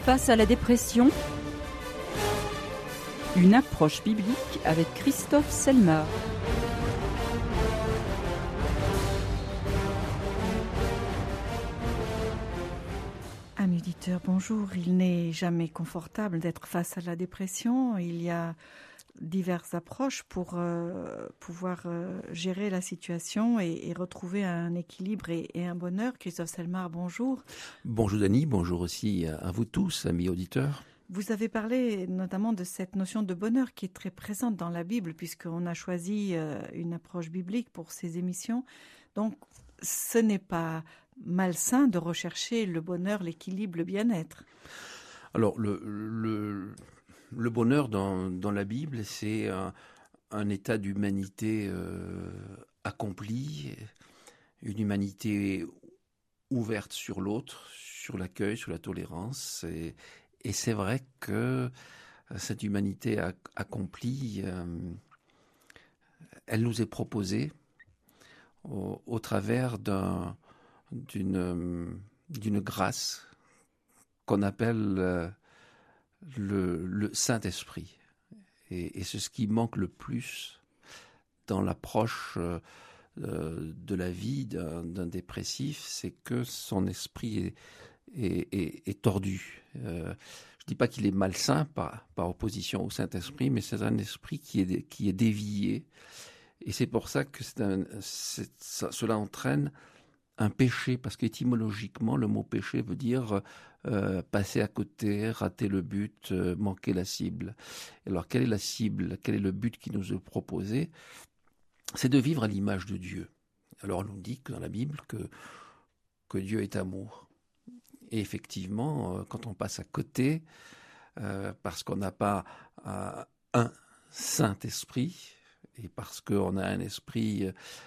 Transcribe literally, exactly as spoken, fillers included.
Face à la dépression, une approche biblique avec Christophe Selmar. Amis auditeurs, bonjour. Il n'est jamais confortable d'être face à la dépression. Il y a diverses approches pour euh, pouvoir euh, gérer la situation et, et retrouver un équilibre et, et un bonheur. Christophe Selmar, bonjour. Bonjour Dany, bonjour aussi à vous tous, amis auditeurs. Vous avez parlé notamment de cette notion de bonheur qui est très présente dans la Bible, puisqu'on a choisi euh, une approche biblique pour ces émissions. Donc, ce n'est pas malsain de rechercher le bonheur, l'équilibre, le bien-être. Alors, le, le, le bonheur dans, dans la Bible, c'est un, un état d'humanité euh, accompli, une humanité ouverte sur l'autre, sur l'accueil, sur la tolérance. Et, et c'est vrai que cette humanité accomplie, euh, elle nous est proposée au, au travers d'un, d'une, d'une grâce qu'on appelle euh, le, le Saint-Esprit. Et, et c'est ce qui manque le plus dans l'approche euh, de la vie d'un, d'un dépressif, c'est que son esprit est, est, est, est tordu. Euh, je ne dis pas qu'il est malsain par, par opposition au Saint-Esprit, mais c'est un esprit qui est, qui est dévié. Et c'est pour ça que c'est un, c'est, ça, cela entraîne un péché, parce qu'étymologiquement, le mot péché veut dire euh, passer à côté, rater le but, euh, manquer la cible. Alors, quelle est la cible ? Quel est le but qui nous est proposé ? C'est de vivre à l'image de Dieu. Alors, on nous dit que dans la Bible que, que Dieu est amour. Et effectivement, euh, quand on passe à côté, euh, parce qu'on n'a pas euh, un Saint-Esprit, et parce qu'on a un esprit